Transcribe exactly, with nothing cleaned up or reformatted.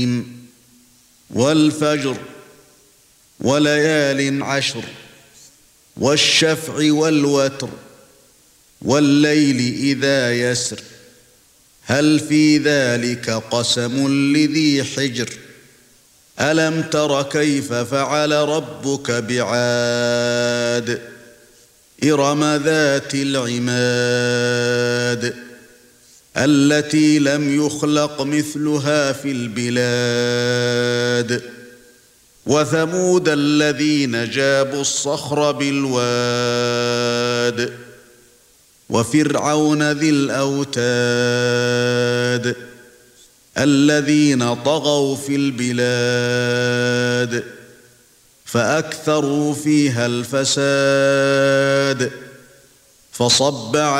والفجر وليال عشر والشفع والوتر والليل إذا يسر هل في ذلك قسم لذي حجر ألم تر كيف فعل ربك بعاد إرم ذات العماد التي لم يخلق مثلها في البلاد وثمود الذين جابوا الصخر بالواد وفرعون ذي الأوتاد الذين طغوا في البلاد فأكثروا فيها الفساد فصب